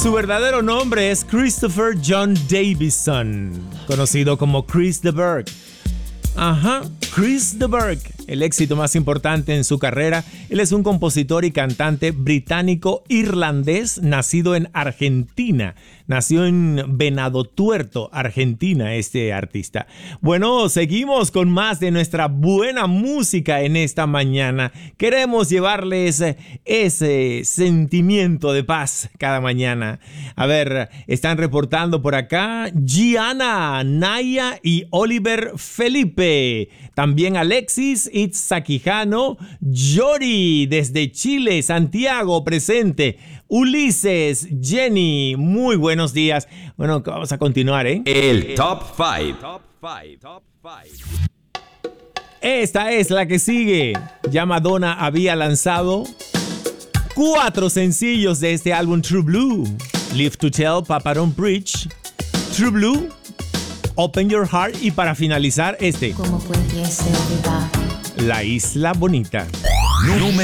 Su verdadero nombre es Christopher John Davison, conocido como Chris de Burgh. Ajá, Chris de Burgh, el éxito más importante en su carrera. Él es un compositor y cantante británico-irlandés nacido en Argentina. Nació en Venado Tuerto, Argentina, este artista. Bueno, seguimos con más de nuestra buena música en esta mañana. Queremos llevarles ese sentimiento de paz cada mañana. A ver, están reportando por acá Gianna, Naya y Oliver Felipe. También Alexis, Itzakijano, Yori desde Chile, Santiago presente, Ulises, Jenny, muy buenos días. Bueno, vamos a continuar, ¿eh? El Top 5. Esta es la que sigue. Ya Madonna había lanzado 4 sencillos de este álbum True Blue. Live to Tell, Papa Don't Preach, True Blue, Open Your Heart y para finalizar este, ¿Cómo pudiese olvidar? La Isla Bonita. Número